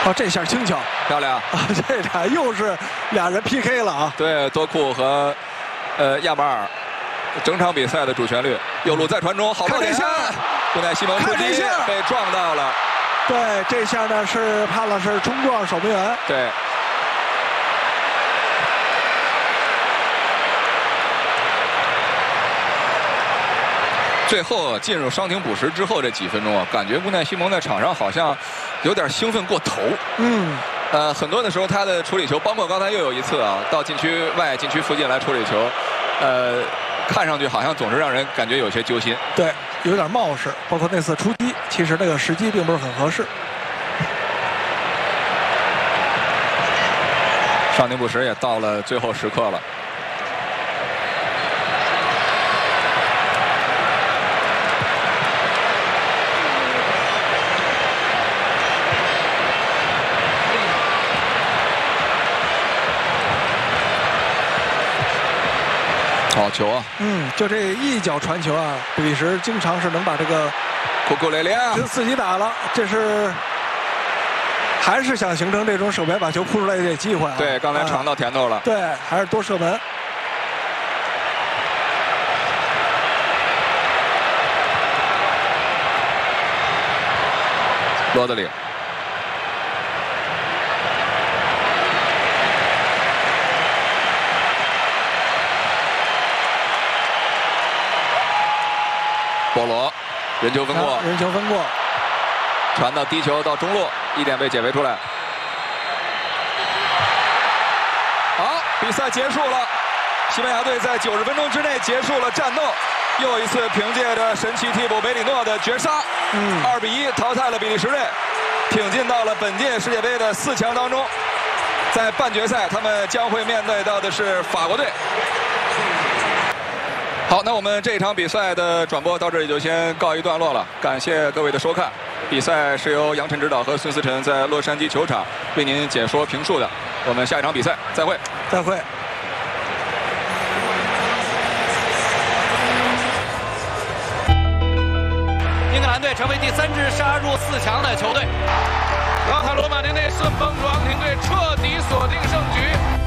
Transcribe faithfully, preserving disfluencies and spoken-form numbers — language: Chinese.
哦，这下轻巧， 漂亮啊！这俩又是俩人 P K 了啊！ 对，多库和呃亚马尔，整场比赛的主旋律。右路再传中，好爆点！布奈西蒙出击被撞到了。 对，这下呢是判了是冲撞守门员。 对。最后进入伤停补时之后这几分钟啊，感觉布奈西蒙在场上好像有点兴奋过头。 嗯。 呃，很多的时候他的处理球，包括刚才又有一次啊，到禁区外、禁区附近来处理球，呃，看上去好像总是让人感觉有些揪心。 对，有点冒失。包括那次出击，其实那个时机并不是很合适。 伤停补时也到了最后时刻了。好球啊！ 嗯，就这一脚传球啊，比利时经常是能把这个库库雷利亚自己打了，这是还是想形成这种手边把球扑出来的这机会、啊。 对，刚才尝到甜头了。 啊、对，还是多射门。 罗德里。波罗，人球分过， 人球分过， 传到低球到中路，一点被解围出来。好，比赛结束了，西班牙队在九十分钟之内结束了战斗，又一次凭借着神奇替补梅里诺的绝杀，嗯，二比一淘汰了比利时队，挺进到了本届世界杯的四强当中。在半决赛，他们将会面对到的是法国队。好，那我们这场比赛的转播到这里就先告一段落了，感谢各位的收看。比赛是由杨晨指导和孙思辰在洛杉矶球场为您解说评述的。我们下一场比赛再会， 再会。 英格兰队成为第三支杀入四强的球队。老塔罗马的内顺风主昂艇队彻底锁定胜局。